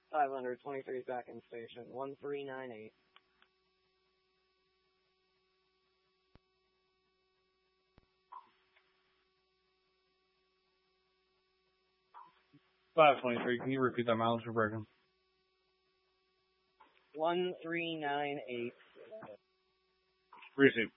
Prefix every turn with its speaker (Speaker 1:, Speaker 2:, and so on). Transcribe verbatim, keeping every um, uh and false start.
Speaker 1: five hundred twenty-three back in station. one three nine eight.
Speaker 2: five twenty-three, can you repeat that mileage for breaking?
Speaker 1: one three nine eight.
Speaker 2: Receive.